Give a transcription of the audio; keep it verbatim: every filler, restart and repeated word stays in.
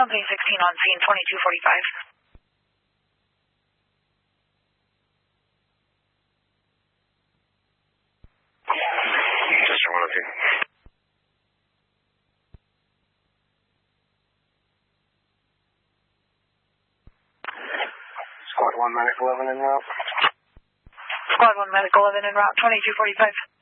Company sixteen on scene, twenty-two forty-five. Sister one oh two. Squad one, Medic eleven en route. Squad one, Medic eleven en route, twenty-two forty-five.